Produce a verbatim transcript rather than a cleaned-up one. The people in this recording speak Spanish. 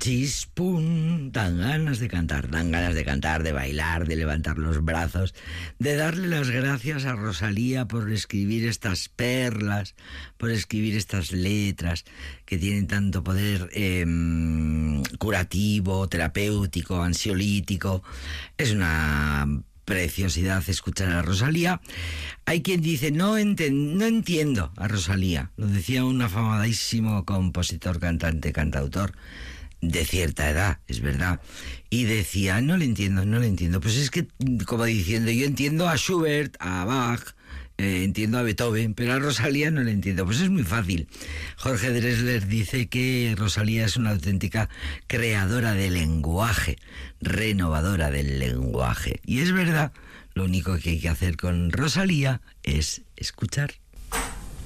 chispún, dan ganas de cantar, dan ganas de cantar, de bailar, de levantar los brazos, de darle las gracias a Rosalía por escribir estas perlas, por escribir estas letras que tienen tanto poder eh, curativo, terapéutico, ansiolítico. Es una preciosidad escuchar a Rosalía. Hay quien dice, no, enten, no entiendo a Rosalía. Lo decía un afamadísimo compositor, cantante, cantautor de cierta edad, es verdad. Y decía, no le entiendo, no le entiendo. Pues es que, como diciendo, yo entiendo a Schubert, a Bach, eh, entiendo a Beethoven, pero a Rosalía no le entiendo. Pues es muy fácil. Jorge Drexler dice que Rosalía es una auténtica creadora de lenguaje, renovadora del lenguaje. Y es verdad, lo único que hay que hacer con Rosalía es escuchar.